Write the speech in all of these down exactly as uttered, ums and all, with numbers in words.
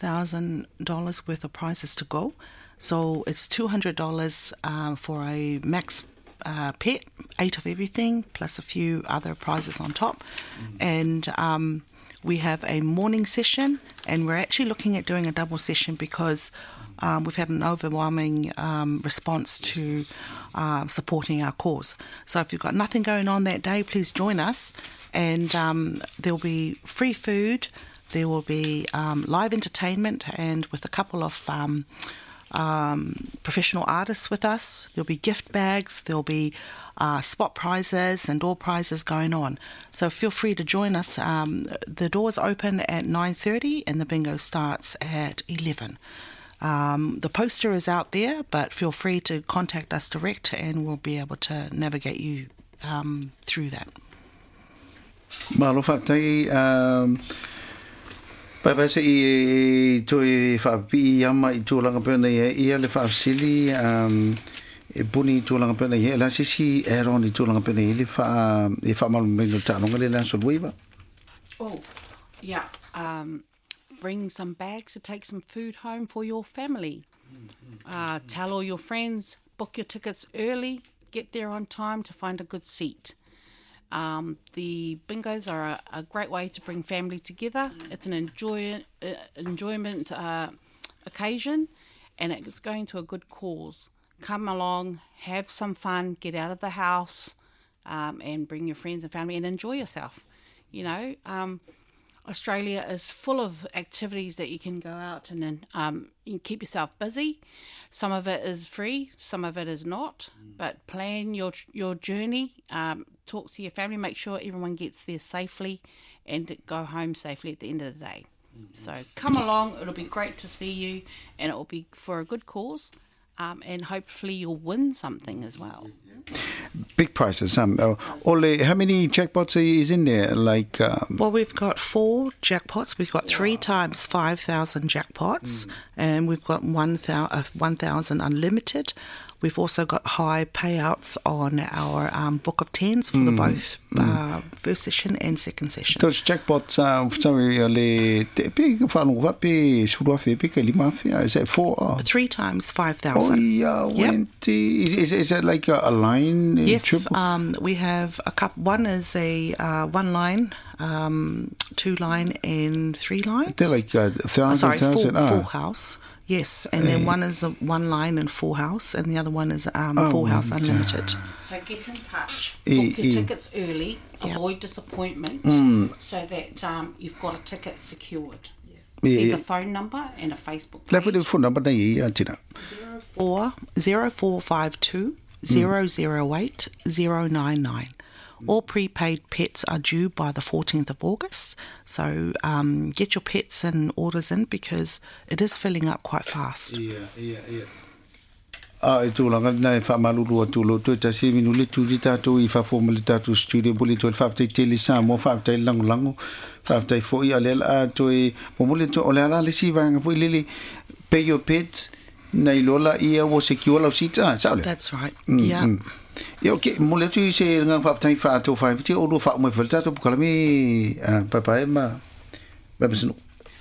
thousand dollars worth of prizes to go. So it's two hundred dollars um, for a max uh, pet, eight of everything, plus a few other prizes on top. Mm. And um, we have a morning session, and we're actually looking at doing a double session because um, we've had an overwhelming um, response to uh, supporting our cause. So if you've got nothing going on that day, please join us. And um, there'll be free food, there will be um, live entertainment, and with a couple of um, um, professional artists with us. There'll be gift bags, there'll be uh, spot prizes and door prizes going on. So feel free to join us. Um, the doors open at nine thirty and the bingo starts at eleven. Um, the poster is out there, but feel free to contact us direct and we'll be able to navigate you um, through that. Malo whakatei, um, pai pai se i toi whapi ama i tūlanga pēna i ia le whaafsili, um, e puni i tūlanga pēna i ia, la sisi eron i tūlanga pēna i le wha, e whaamalu mengo tānonga le la solweiva? Oh, yeah, um, bring some bags to take some food home for your family. Uh, tell all your friends, book your tickets early, get there on time to find a good seat. Um, the bingos are a, a great way to bring family together. It's an enjoy, uh, enjoyment uh, occasion, and it's going to a good cause. Come along, have some fun, get out of the house, um, and bring your friends and family and enjoy yourself. You know, um, Australia is full of activities that you can go out and um, you can keep yourself busy. Some of it is free, some of it is not. Mm. But plan your your journey. Um, talk to your family. Make sure everyone gets there safely, and go home safely at the end of the day. Mm-hmm. So come along. It'll be great to see you, and it will be for a good cause. Um, and hopefully you'll win something as well. Big prizes. Um, uh, Ole, how many jackpots is in there? Like, um... well, we've got four jackpots. We've got three wow. times five thousand jackpots, mm. and we've got one thousand uh, one thousand unlimited. We've also got high payouts on our um, book of tens for mm. the both uh, mm. first session and second session. Those jackpots, uh, sorry, is it four? Three times five thousand. Oh, yeah, yep. Is, is it like a, a line? Yes, um, we have a couple. One is a uh, one line, um, two line, and three lines. They're like a thousand, oh, sorry, thousand. Full, Ah. full house. Yes, and then one is a one line and full house, and the other one is um, oh, full house unlimited. So get in touch, e, book your e. tickets early, yep. avoid disappointment, mm. so that um, you've got a ticket secured. Yes. E, There's a phone number and a Facebook page. Level phone number na i Tina. Zero four zero four five two zero zero eight zero nine nine. All prepaid pets are due by the fourteenth of August, so um, get your pets and orders in because it is filling up quite fast. Yeah, yeah, yeah. Ah, itu lang na fa malulu atulo to ta si minuli tu dita to I fa formal ta to studio buli to fa ta tele sa mo fa ta lang lang fa ta fo I ale a to mo muli to ole ala le si va fo lili pay your pets na ilola I was secure la sita sa ole. That's right. Mm, yeah. Mm. Yeah, okay, mule tu se ngang fa tai fa to fa ti o do fa mo felta to kalami papa ma babesno.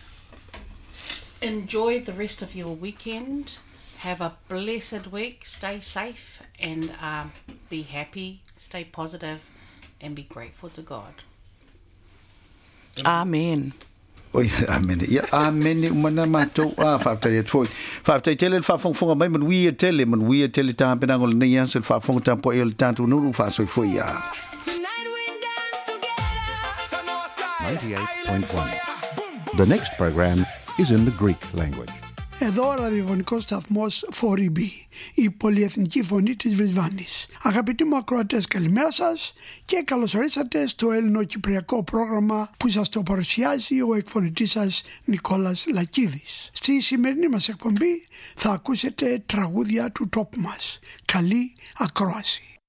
Enjoy the rest of your weekend. Have a blessed week. Stay safe and um, be happy. Stay positive and be grateful to God. Amen. Oi, amen. Ja, amen. Umana mato ah fa tai troi. Fa tai tele fa fong fong mai man wi tele man wi tele ta penangol ne yan se fa fong ta po el tanto no fa so foi ya. ninety-eight point one. The next program is in the Greek language. Εδώ ο ραδιοφωνικός σταθμός φορ ι μπι, η πολυεθνική φωνή της Βρισβάνης. Αγαπητοί μου ακροατές, καλημέρα σας και καλώς ορίσατε στο ελληνοκυπριακό πρόγραμμα που σας το παρουσιάζει ο εκφωνητής σας Νικόλας Λακίδης. Στη σημερινή μας εκπομπή θα ακούσετε τραγούδια του τόπου μας. Καλή ακρόαση.